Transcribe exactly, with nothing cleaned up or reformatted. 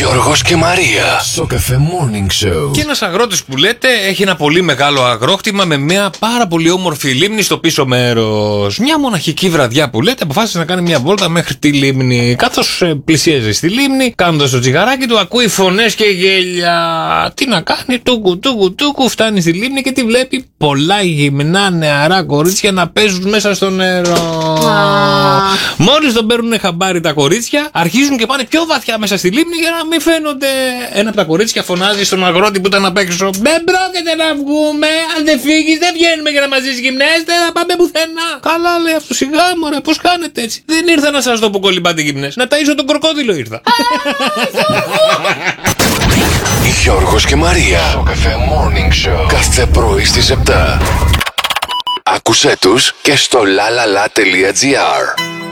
Γιώργος και Μαρία. Σοκαφέ Morning Show. Και ένας αγρότης που λέτε έχει ένα πολύ μεγάλο αγρόκτημα με μια πάρα πολύ όμορφη λίμνη στο πίσω μέρος. Μια μοναχική βραδιά που λέτε αποφάσισε να κάνει μια βόλτα μέχρι τη λίμνη. Καθώς πλησίαζε στη λίμνη, κάνοντας το τσιγαράκι του, ακούει φωνές και γέλια. Τι να κάνει, τούκου τούκου τούκου, φτάνει στη λίμνη και τη βλέπει πολλά γυμνά νεαρά κορίτσια να παίζουν μέσα στο νερό. Ah. Μόλις τον παίρνουν χαμπάρι τα κορίτσια, αρχίζουν και πάνε πιο βαθιά μέσα στη λίμνη για να μην φαίνονται. Ένα από τα κορίτσια φωνάζει στον αγρότη που ήταν απ' έξω: δεν πρόκειται να βγούμε, αν δεν φύγεις δεν βγαίνουμε για να μαζί γυμνές, δεν θα πάμε πουθενά. Καλά, λέει αυτό, σιγά μωρέ, πώς κάνετε έτσι? Δεν ήρθα να σας δω που κολυμπάτε γυμνές, να ταΐσω τον κροκόδιλο ήρθα. Γιώργος και Μαρία. Σοκαφέ Morning Show. Κάθε πρωί στις επτά. Άκουσέ τους και στο λαλαλα τελεία τζι άρ.